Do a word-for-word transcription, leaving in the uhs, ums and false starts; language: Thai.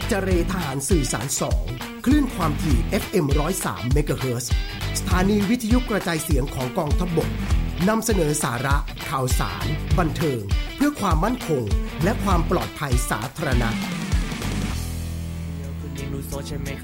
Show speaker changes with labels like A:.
A: เจเรทหารสื่อสารสองคลื่นความถี่ เอฟ เอ็ม หนึ่งศูนย์สาม เมกะเฮิรตซ์สถานีวิทยุกระจายเสียงของกองทัพบกนำเสนอสาระข่าวสารบันเทิงเพื่อความมั่นคงและความปลอดภัยสาธารณะ
B: คุณยังรู้โซใช่ไหมครับ